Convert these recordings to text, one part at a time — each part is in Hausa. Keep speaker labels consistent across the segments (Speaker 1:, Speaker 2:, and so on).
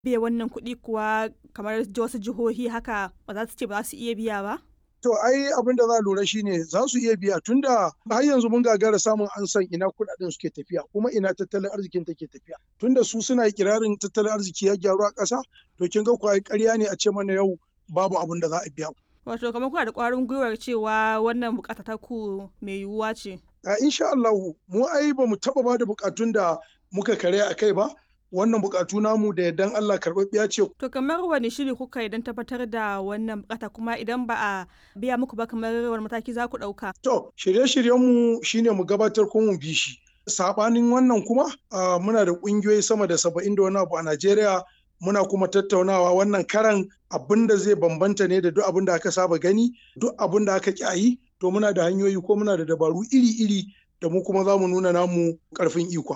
Speaker 1: biya wannan kuɗi kuwa kamar wasu jihohi haka ba za su ce ba za su iya biya ba?
Speaker 2: To ai abin da za a lura shine za su iya biya tunda har yanzu mun gagara samun an san ina kuɗaɗen suke tafiya kuma ina tattalin arzikin take tafiya. Tunda su suna ikirarin tattalin arziki ya gyaru a ƙasa to kin ga kuwa ƙarya ne a ce mana yau babu abin da za a biya.
Speaker 1: Wato kamar kuna da ƙwarin gwiwar cewa wannan buƙata ta ku mai yiwuwa ce.
Speaker 2: Insha Allahu mu ai ba mu taɓa ba da buƙatun da muka karya a kai ba. Wannan buƙatu namu da yardan Allah karɓaɓɓiya ce.
Speaker 1: To kamar wani shiri kuka yi don tabbatar da wannan buƙata kuma idan ba a biya muku ba kamar wani mataki za ku ɗauka?
Speaker 2: To shirye-shiryenmu shine mu gabatar ko mu bi shi. Saɓanin wannan kuma muna da ƙungiyoyi sama da 70 da wani abu a Najeriya muna kuma tattaunawa wannan karan abin da zai bambanta ne da duk abin da aka saba gani duk abin da aka ƙi a yi to muna da hanyoyi ko muna da dabaru iri-iri da mu kuma za mu nuna namu ƙarfin ikon.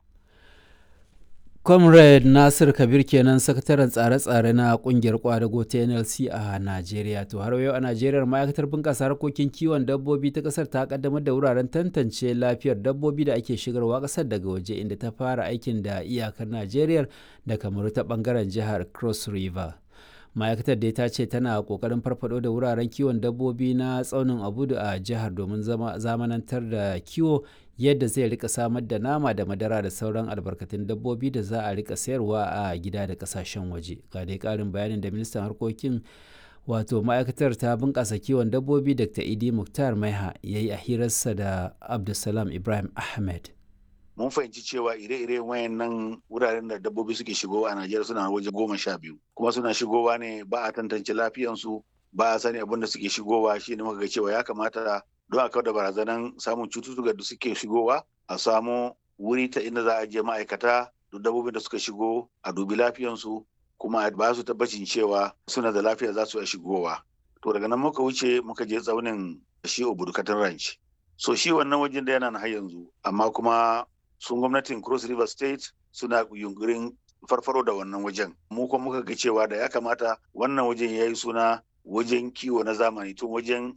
Speaker 3: Comrade Nasir Kabir kenan sakataren tsare-tsare na kungiyar kwadago ta NLC a Najeriya. To har yau a Najeriya ma'aikatar bunƙasa harkokin kiwon dabbobi ta ƙasar ta kaddamar da wuraren tantance lafiyar dabbobi da ake shigarwa ƙasar daga waje inda ta fara aikin da iyakar Najeriya da Kamaru ta ɓangaren jihar Cross River. Ma'aikatar dai ta ce tana ƙoƙarin farfado da wuraren kiwon dabbobi na tsaunin Abudu a jihar domin zamanantar da kiwo yadda zai rika samar da nama da madara da sauran albarkatun dabbobi da za a rika sayarwa a gida da kasashen waje. Ga dai karin bayanin da ministan harkokin wato ma'aikatar ta bunƙasa kiwon dabbobi Dr. Idi Muktar Maiha ya yi a hirarsa da Abdulsalam Ibrahim Ahmed.
Speaker 4: Mun fahimci cewa ire-ire wayannan wuraren da dabbobi suke shigowa a Najeriya suna waje 12 kuma suna shigowa ne ba a tantance lafiyansu ba a sani abin da suke shigowa shi ne muka ga cewa ya kamata don a kawar da barazanan samun cututtuka da suke shigowa a samu wuri ta inda za a je ma'aikata duk dabbobin da suka shigo a dubi lafiyansu kuma a ba su tabbacin cewa suna da lafiya za su iya shigowa. To daga nan muka wuce muka je tsaunin shi Obudu Ranch. So shi wannan wajen da yana na har yanzu amma kuma sun gwamnatin Cross River State suna yunkurin farfaro da wannan wajen. Mu kuma muka ga cewa da ya kamata wannan wajen ya yi suna wajen kiwo na zamani tun wajen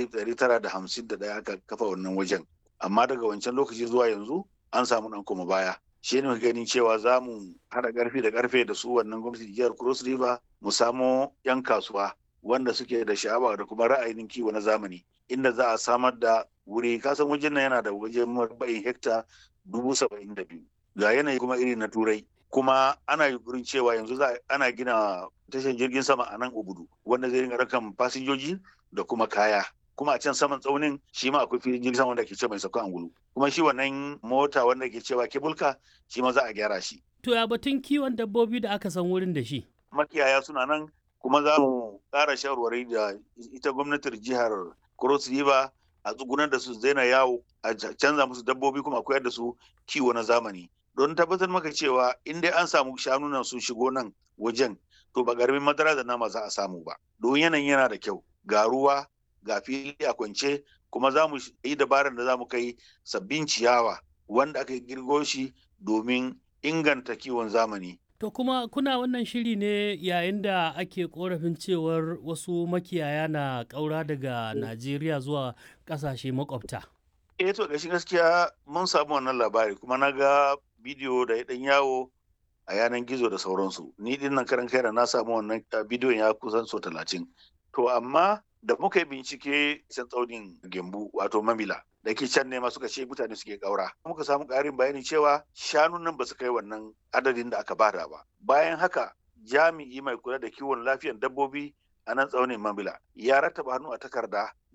Speaker 4: 1951 aka kafa wannan wajen. Amma daga wancan lokaci zuwa yanzu an samu ɗan koma baya. Shi ne ganin cewa za mu haɗa ƙarfi da ƙarfe da su wannan gwamnatin jihar Cross River mu samo 'yan kasuwa wanda suke da sha'awa da kuma ra'ayin kiwo na zamani inda za a samar da wuri kasan wajen nan yana da wajen marba'in hekta 72,000 ga yanayi kuma iri na turai kuma ana yunkurin cewa yanzu ana gina tashar jirgin sama a nan Obudu wanda zai rinka rakan fasinjoji da kuma kaya kuma a can saman tsaunin shi ma akwai filin jirgin sama wanda ke ce mai saukan angulu kuma shi wannan mota wanda ke cewa kebulka shi ma za a gyara shi.
Speaker 5: To ya batun kiwon dabbobi da aka san wurin da shi?
Speaker 4: Makiyaya suna nan kuma za mu ƙara shawarwari da ita gwamnatin jihar Cross River a tsugunar da su zaina yawo a canza musu dabbobi kuma koyar da su kiwo na zamani don tabbatar maka cewa in dai an samu shanu nan sun shigo nan wajen to ba garmin madara da nama za a samu ba don yanayin yana da kyau ga ruwa ga fili a kwance kuma za mu yi dabarar da za mu kai sabbin ciyawa wanda aka girgo shi domin inganta kiwon zamani.
Speaker 5: To kuma kuna wannan shiri ne yayin da ake korafin cewar wasu makiyaya na ƙaura daga Najeriya zuwa ƙasashe makwabta.
Speaker 4: To gaskiya mun samu wannan labari kuma na ga bidiyo da ya ɗan yawo a yanan gizo da sauransu. Ni din nan karan kaina na samu wannan bidiyon ya kusan so 30. To amma da muka yi bincike can tsaunin Gembu wato Mamila da ke can ne ma suka ce mutane suke ƙaura. Muka samu ƙarin bayani cewa shanun nan ba su kai wannan adadin da aka bada ba. Bayan haka jami'i mai kula da kiwon lafiyar dabbobi a nan tsaunin Mamila ya rattaba hannu a takarda